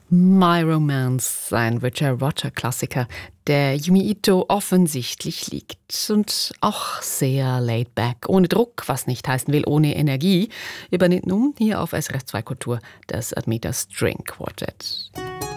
My Romance, ein Roger Roger-Klassiker, der Yumi Ito offensichtlich liegt. Und auch sehr laid back, ohne Druck, was nicht heißen will, ohne Energie, übernimmt nun hier auf SRF 2 Kultur das Admira String Quartet.